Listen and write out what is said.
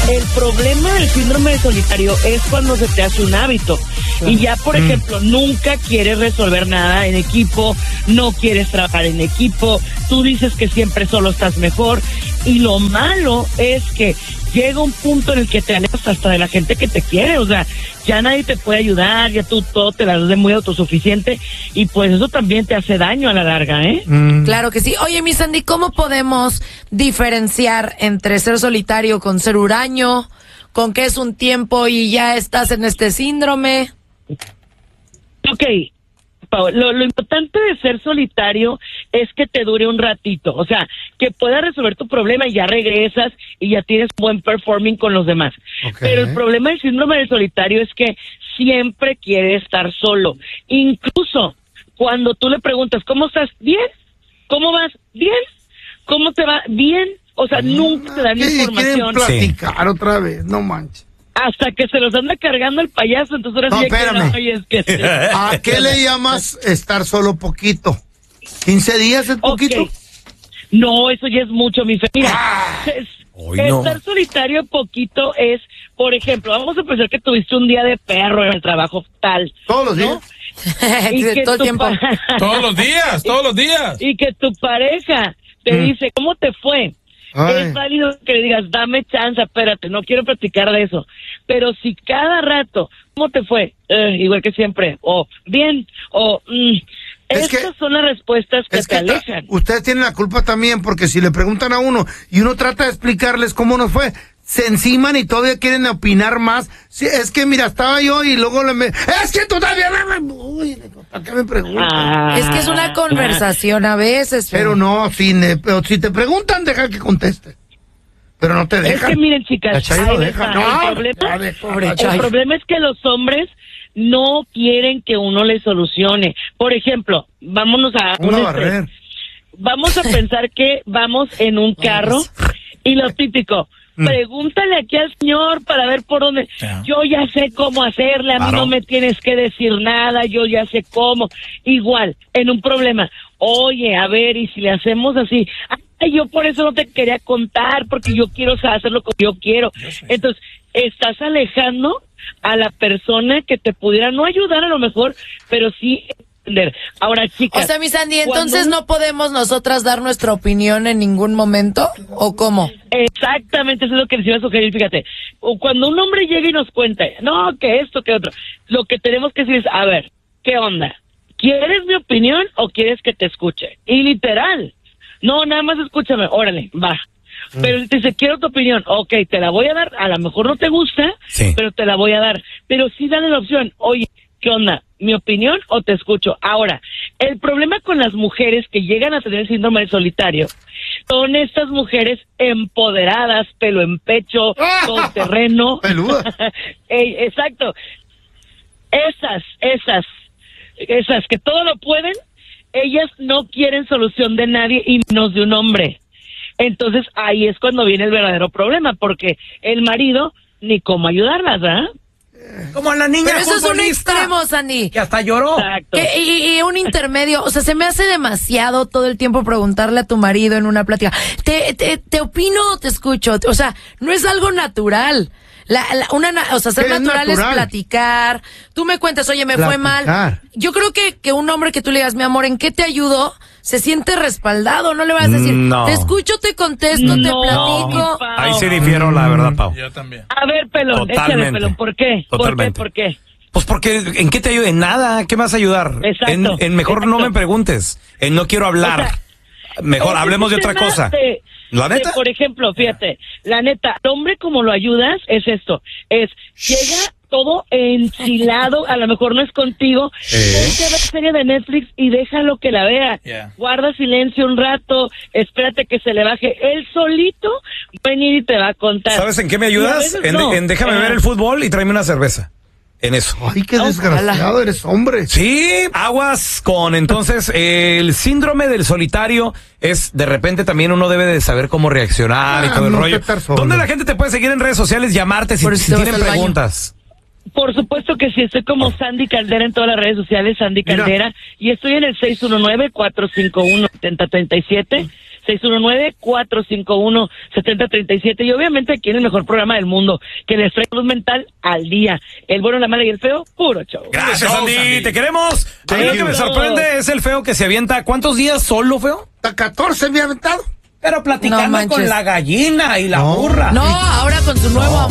El problema del síndrome del solitario es cuando se te hace un hábito y ya, por ejemplo, nunca quieres resolver nada en equipo, no quieres trabajar en equipo, tú dices que siempre solo estás mejor y lo malo es que llega un punto en el que te alejas hasta de la gente que te quiere, o sea, ya nadie te puede ayudar, ya tú todo te la das de muy autosuficiente y pues eso también te hace daño a la larga, ¿eh? Claro que sí. Oye, mi Sandy, ¿cómo podemos diferenciar entre ser solitario con ser huraño, con que es un tiempo y ya estás en este síndrome? Ok, Pau, lo importante de ser solitario es que te dure un ratito, o sea, que puedas resolver tu problema y ya regresas y ya tienes buen performing con los demás. Okay. Pero el problema del síndrome del solitario es que siempre quiere estar solo. Incluso cuando tú le preguntas, ¿cómo estás? ¿Bien? ¿Cómo vas? ¿Bien? ¿Cómo te va? ¿Bien? O sea, nunca te dan información. Quieren platicar otra vez, no manches. Hasta que se los anda cargando el payaso, entonces ahora No, sí espérame. que es que sí. ¿A qué le llamas estar solo poquito? ¿15 días es poquito? Ok. No, eso ya es mucho, mi fe. Mira, estar solitario poquito es, por ejemplo, vamos a pensar que tuviste un día de perro en el trabajo tal. Todos los días. Y que todo el tiempo. Todos los días. Y que tu pareja te dice, ¿cómo te fue? Ay. Es válido que le digas, dame chance, espérate, no quiero platicar de eso. Pero si cada rato, ¿cómo te fue? Igual que siempre, o bien, o... Estas son las respuestas que te alejan. Ustedes tienen la culpa también, porque si le preguntan a uno y uno trata de explicarles cómo nos fue, se enciman y todavía quieren opinar más. Sí, es que mira, estaba yo y luego es que tú también... Uy, ¿para qué me preguntan? Es que es una conversación a veces. Pero no, pero si te preguntan, deja que conteste. Pero no te dejan. Es que miren, chicas, La Chayo lo deja. El problema es que los hombres no quieren que uno les solucione. Por ejemplo, vámonos a vamos a pensar que vamos en un carro y lo típico, pregúntale aquí al señor para ver por dónde. Yo ya sé cómo hacerle, a mí no me tienes que decir nada, yo ya sé cómo. Igual, en un problema, oye, a ver, y si le hacemos así, ay, yo por eso no te quería contar, porque yo quiero hacer lo que yo quiero. Entonces, estás alejando a la persona que te pudiera no ayudar a lo mejor, pero sí entender. Ahora, chicas... O sea, mi Sandy, ¿entonces no podemos nosotras dar nuestra opinión en ningún momento? ¿O cómo? Exactamente, eso es lo que les iba a sugerir, fíjate. Cuando un hombre llega y nos cuenta, no, que esto, que otro, lo que tenemos que decir es, a ver, ¿qué onda? ¿Quieres mi opinión o quieres que te escuche? Y literal, no, nada más escúchame, órale, va. Pero te dice, quiero tu opinión, ok, te la voy a dar, a lo mejor no te gusta, pero te la voy a dar. Pero sí dale la opción, oye, ¿qué onda? ¿Mi opinión o te escucho? Ahora, el problema con las mujeres que llegan a tener síndrome del solitario son estas mujeres empoderadas, pelo en pecho, todo terreno. Peluda. Exacto. Esas que todo lo pueden, ellas no quieren solución de nadie y menos de un hombre. Entonces ahí es cuando viene el verdadero problema, porque el marido ni cómo ayudarlas, ¿verdad? Como la niña Pero eso es un futbolista, extremo, Sandy. que hasta lloró. Exacto. Y un intermedio, o sea, se me hace demasiado todo el tiempo preguntarle a tu marido en una plática, ¿te opino o te escucho? O sea, no es algo natural. O sea, ser natural es platicar. Tú me cuentas, oye, me fue mal. Yo creo que un hombre que tú le digas, mi amor, ¿en qué te ayudo? Se siente respaldado, no le vas a decir, te escucho, te contesto, te platico. Ahí sí difiero, la verdad, Pau. Yo también. A ver, pelón, échale, pelón, ¿por qué? Totalmente. ¿Por qué? Pues porque, ¿en qué te ayude? En nada, ¿qué me vas a ayudar? Exacto. En mejor no me preguntes, en no quiero hablar. O sea, mejor hablemos de otra cosa. ¿La neta? Por ejemplo, fíjate, la neta, el hombre como lo ayudas es esto, llega todo enchilado, a lo mejor no es contigo, ponte a ver serie de Netflix y déjalo que la vea, guarda silencio un rato, espérate que se le baje, él solito va a venir y te va a contar. ¿Sabes en qué me ayudas? En déjame ver el fútbol y tráeme una cerveza. En eso. Ay, qué desgraciado, eres hombre. Sí, aguas con entonces el síndrome del solitario es de repente también uno debe de saber cómo reaccionar y todo el rollo. ¿Dónde la gente te puede seguir en redes sociales, llamarte si tienen preguntas? Por supuesto que sí, estoy como Sandy Caldera en todas las redes sociales, Sandy Caldera, y estoy en el 619-451-7037. 619-451-7037. Y obviamente aquí en el mejor programa del mundo, que les trae salud mental al día. El bueno, la mala y el feo, puro show. Gracias, Andy. Te queremos. A mí lo que me sorprende es el feo que se avienta. ¿Cuántos días solo, feo? Hasta 14 me ha aventado. Pero platicando con la gallina y la burra. No, ahora con su nuevo